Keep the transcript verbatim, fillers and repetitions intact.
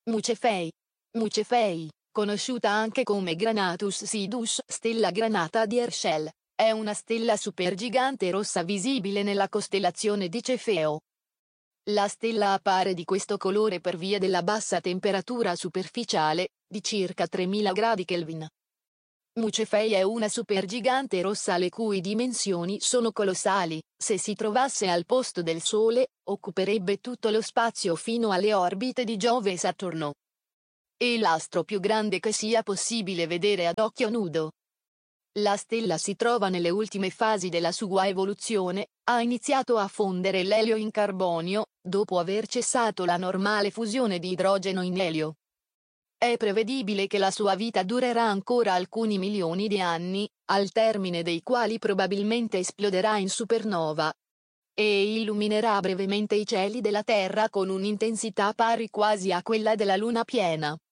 Mucefei. Mucefei, conosciuta anche come Granatus Sidus, stella granata di Herschel, è una stella supergigante rossa visibile nella costellazione di Cefeo. La stella appare di questo colore per via della bassa temperatura superficiale, di circa tremila gradi Kelvin. Mucefei è una supergigante rossa le cui dimensioni sono colossali. Se si trovasse al posto del Sole, occuperebbe tutto lo spazio fino alle orbite di Giove e Saturno. È l'astro più grande che sia possibile vedere ad occhio nudo. La stella si trova nelle ultime fasi della sua evoluzione, ha iniziato a fondere l'elio in carbonio, dopo aver cessato la normale fusione di idrogeno in elio. È prevedibile che la sua vita durerà ancora alcuni milioni di anni, al termine dei quali probabilmente esploderà in supernova e illuminerà brevemente i cieli della Terra con un'intensità pari quasi a quella della Luna piena.